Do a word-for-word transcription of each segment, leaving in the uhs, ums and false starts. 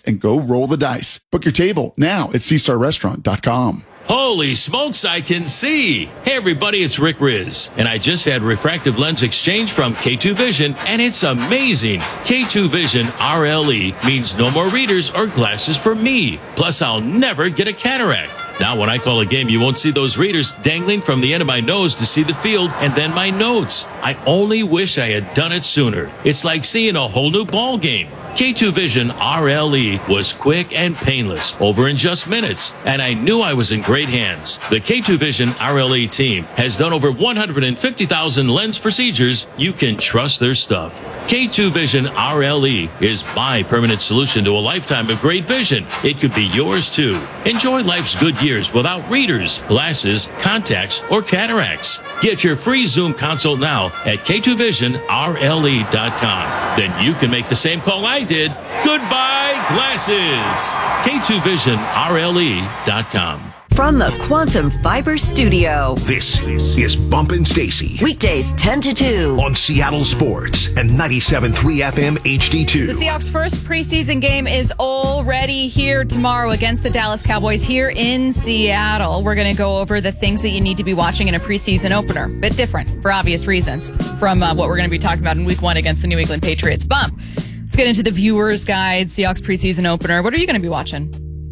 and go roll the dice. Book your table now at sea star restaurant dot com. Holy smokes, I can see. Hey everybody, it's Rick Riz, and I just had refractive lens exchange from K two Vision, and it's amazing. K two Vision R L E means no more readers or glasses for me. Plus, I'll never get a cataract. Now, when I call a game, you won't see those readers dangling from the end of my nose to see the field and then my notes. I only wish I had done it sooner. It's like seeing a whole new ball game. K two Vision R L E was quick and painless, over in just minutes, and I knew I was in great hands. The K two Vision R L E team has done over one hundred fifty thousand lens procedures. You can trust their stuff. K two Vision R L E is my permanent solution to a lifetime of great vision. It could be yours too. Enjoy life's good years without readers, glasses, contacts, or cataracts. Get your free Zoom consult now at K two vision R L E dot com. Then you can make the same call I did. Goodbye, glasses. K two vision R L E dot com. From the Quantum Fiber Studio, this is Bumpin' Stacy. Weekdays ten to two. On Seattle Sports and ninety-seven point three F M H D two. The Seahawks' first preseason game is already here tomorrow against the Dallas Cowboys here in Seattle. We're going to go over the things that you need to be watching in a preseason opener. Bit different, for obvious reasons, from uh, what we're going to be talking about in week one against the New England Patriots. Bump. Let's get into the viewer's guide, Seahawks preseason opener. What are you going to be watching?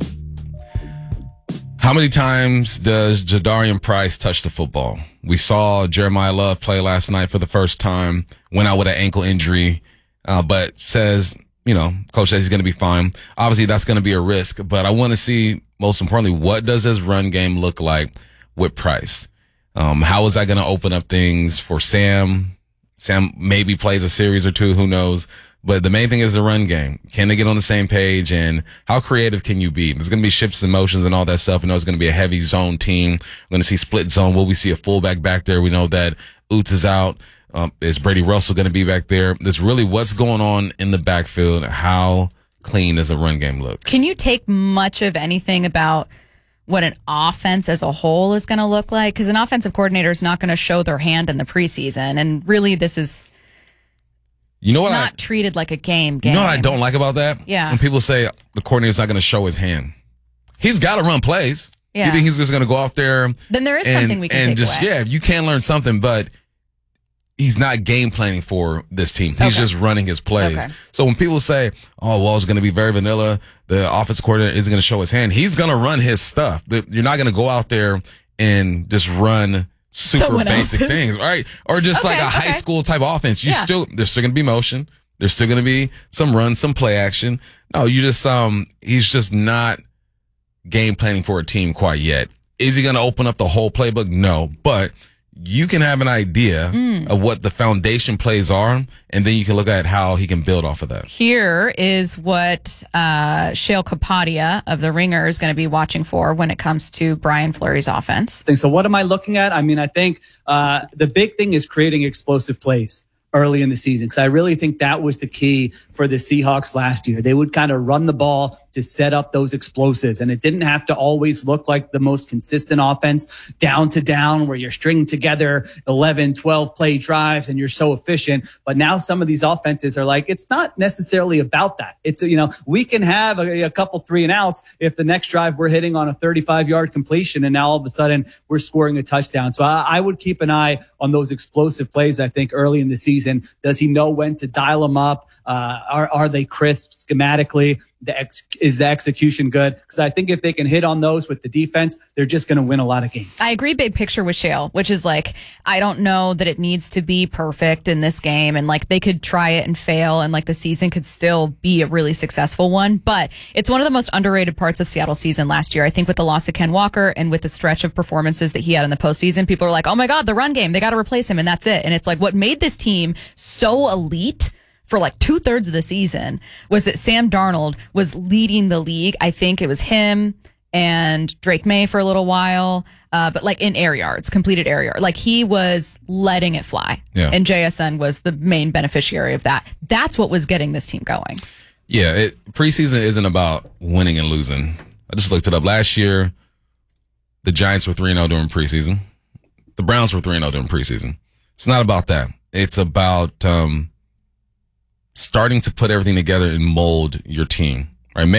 How many times does Jadarian Price touch the football? We saw Jeremiah Love play last night for the first time, went out with an ankle injury, uh, but says, you know, coach says he's going to be fine. Obviously, that's going to be a risk, but I want to see, most importantly, what does his run game look like with Price? Um, how is that going to open up things for Sam? Sam maybe plays a series or two, who knows? But the main thing is the run game. Can they get on the same page, and how creative can you be? There's going to be shifts and motions and all that stuff. We know it's going to be a heavy zone team. We're going to see split zone. Will we see a fullback back there? We know that Oots is out. Um, is Brady Russell going to be back there? There's really what's going on in the backfield. How clean does a run game look? Can you take much of anything about what an offense as a whole is going to look like? Because an offensive coordinator is not going to show their hand in the preseason, and really this is You know what? not I, treated like a game game. You know what I don't like about that? Yeah. When people say the coordinator's not going to show his hand. He's got to run plays. Yeah. You think he's just going to go out there? Then there is and, something we can and take just, away. Yeah, you can learn something, but he's not game planning for this team. He's Okay. just running his plays. Okay. So when people say, oh, well, it's going to be very vanilla, the offensive coordinator isn't going to show his hand, he's going to run his stuff. But you're not going to go out there and just run super Someone basic else's. things, right? Or just Okay, like a high okay. school type offense. You Yeah. still, there's still going to be motion. There's still going to be some run, some play action. No, you just, um, he's just not game planning for a team quite yet. Is he going to open up the whole playbook? No, but you can have an idea Mm. of what the foundation plays are, and then you can look at how he can build off of that. Here is what uh, Shale Kapadia of The Ringer is going to be watching for when it comes to Brian Fleury's offense. So what am I looking at? I mean, I think uh, the big thing is creating explosive plays early in the season, because I really think that was the key for the Seahawks last year. They would kind of run the ball to set up those explosives, and it didn't have to always look like the most consistent offense down to down where you're stringing together eleven, twelve play drives and you're so efficient. But now some of these offenses are like, it's not necessarily about that. It's, you know, we can have a, a couple three and outs if the next drive we're hitting on a thirty-five yard completion and now all of a sudden we're scoring a touchdown. So I, I would keep an eye on those explosive plays, I think, early in the season. Does he know when to dial them up? Uh, are, are they crisp schematically? The ex- is the execution good? Because I think if they can hit on those with the defense, they're just going to win a lot of games. I agree big picture with Shale, which is like, I don't know that it needs to be perfect in this game. And like, they could try it and fail, and like the season could still be a really successful one. But it's one of the most underrated parts of Seattle's season last year. I think with the loss of Ken Walker and with the stretch of performances that he had in the postseason, people are like, oh my God, the run game, they got to replace him. And that's it. And it's like, what made this team so elite for like two thirds of the season was that Sam Darnold was leading the league. I think it was him and Drake May for a little while, uh, but like in air yards, completed air yard. Like he was letting it fly. Yeah. And J S N was the main beneficiary of that. That's what was getting this team going. Yeah, it, preseason isn't about winning and losing. I just looked it up. Last year, the Giants were three and oh during preseason. The Browns were three and oh during preseason. It's not about that. It's about um, starting to put everything together and mold your team. Right?